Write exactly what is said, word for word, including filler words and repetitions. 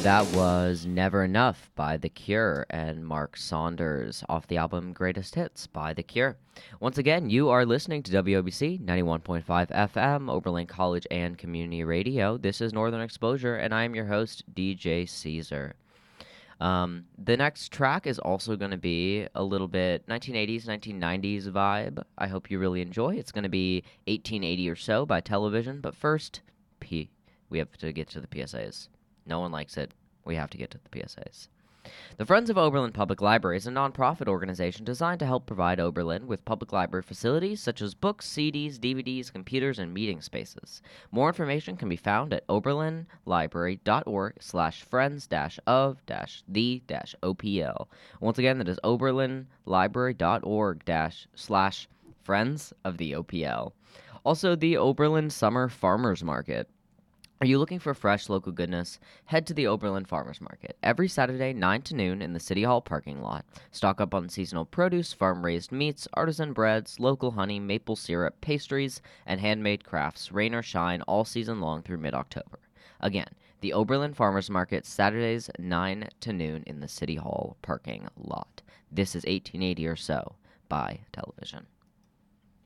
That was Never Enough by The Cure and Mark Saunders off the album Greatest Hits by The Cure. Once again, you are listening to W O B C ninety-one point five F M, Oberlin College and Community Radio. This is Northern Exposure, and I am your host, D J Caesar. Um, the next track is also going to be a little bit nineteen eighties, nineteen nineties vibe. I hope you really enjoy. It's going to be eighteen eighty or so by Television, but first, P. we have to get to the P S As. No one likes it. We have to get to the P S As. The Friends of Oberlin Public Library is a nonprofit organization designed to help provide Oberlin with public library facilities such as books, C Ds, D V Ds, computers, and meeting spaces. More information can be found at oberlinlibrary.org slash friends dash of dash the dash OPL. Once again, that is oberlinlibrary.org dash slash friends of the O P L. Also, the Oberlin Summer Farmers Market. Are you looking for fresh local goodness? Head to the Oberlin Farmers Market every Saturday, nine to noon in the City Hall parking lot. Stock up on seasonal produce, farm-raised meats, artisan breads, local honey, maple syrup, pastries, and handmade crafts, rain or shine, all season long through mid-October. Again, the Oberlin Farmers Market, Saturdays, nine to noon in the City Hall parking lot. This is eighteen eighty or so by Television.